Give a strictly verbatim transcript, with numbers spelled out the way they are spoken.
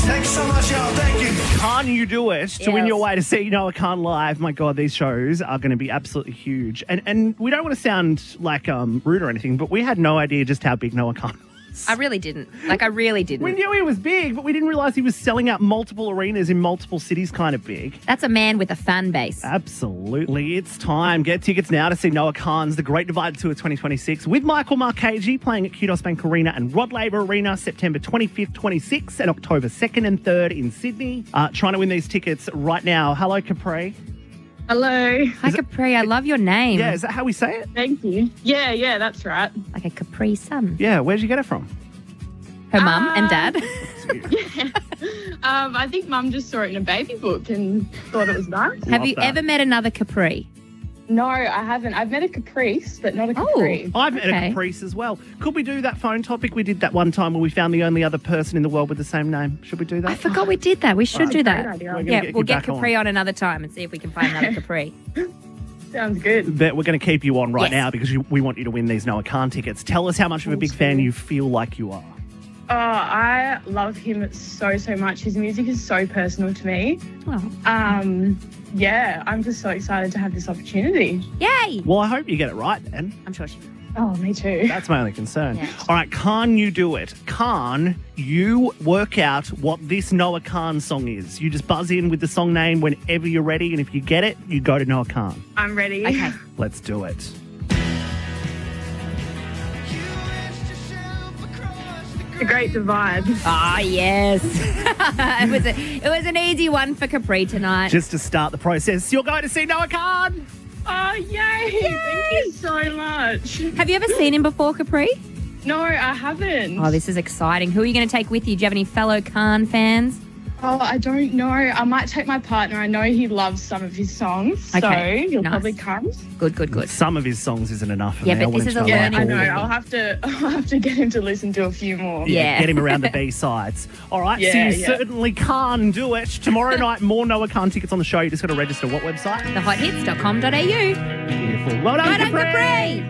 Thanks so much, y'all. Thank you. Can you do it to Yes. win your way to see Noah Khan live? My God, these shows are going to be absolutely huge. And and we don't want to sound like um, rude or anything, but we had no idea just how big Noah Khan was. I really didn't. Like, I really didn't. We knew he was big, but we didn't realise he was selling out multiple arenas in multiple cities kind of big. That's a man with a fan base. Absolutely. It's time. Get tickets now to see Noah Khan's The Great Divide Tour twenty twenty-six with Michael Marchese playing at Kudos Bank Arena and Rod Laver Arena September twenty-fifth, twenty-sixth and October second and third in Sydney. Uh, trying to win these tickets right now. Hello, Capri. Hello. Hi, Capri. I love your name. Yeah, is that how we say it? Thank you. Yeah, yeah, that's right. Like a Capri Sun. Yeah, where'd you get it from? Her mum and Uh, dad. Um, I think Mum just saw it in a baby book and thought it was nice. Have Love you that. ever met another Capri? No, I haven't. I've met a Caprice, but not a Oh. Capri. I've met a Okay. Caprice as well. Could we do that phone topic we did that one time where we found the only other person in the world with the same name? Should we do that? I forgot we did that. We should do that. Great idea. We're gonna Yeah, get we'll you get back Capri on. on. another time and see if we can find another Capri. Sounds good. But we're going to keep you on right Yes. now because you, we want you to win these Noah Khan tickets. Tell us how much of a big fan you feel like you are. Oh, I love him so, so much. His music is so personal to me. Oh. Um, yeah, I'm just so excited to have this opportunity. Yay! Well, I hope you get it right then. I'm sure she Oh, me too. That's my only concern. Yeah. All right, Khan, you do it. Khan, you work out what this Noah Khan song is. You just buzz in with the song name whenever you're ready, and if you get it, you go to Noah Khan. I'm ready. Okay. Let's do it. The Great Divide. Ah, yes. it was a, it was an easy one for Capri tonight. Just to start the process, you're going to see Noah Khan. Oh, yay. Thank you so much. Have you ever seen him before, Capri? No, I haven't. Oh, this is exciting. Who are you going to take with you? Do you have any fellow Khan fans? Oh, I don't know. I might take my partner. I know he loves some of his songs, Okay, so he'll nice. probably come. Good, good, good. Some of his songs isn't enough. Yeah, and they but all this want is to a like Yeah, learning I all know. of them. I'll have to. I'll have to get him to listen to a few more. Yeah, Yeah. get him around the B-sides. All right, so Yeah, you yeah. certainly can do it. Tomorrow night, more Noah Khan tickets on the show. You just got to register what website? the hot hits dot com dot a u. Beautiful. Well done, Well done, Capri. Capri.